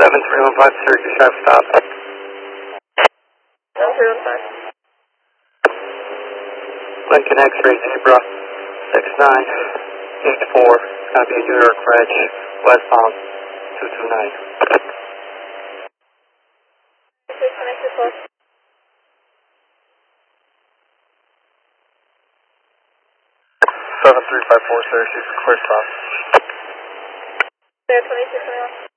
7315, Syracuse Drive, stop. 7315. Lincoln X-ray Zebra 6984. It's going to be a New York Reg, westbound 229. Please connect your phone. 7354, Syracuse, clear stop. There, 2621.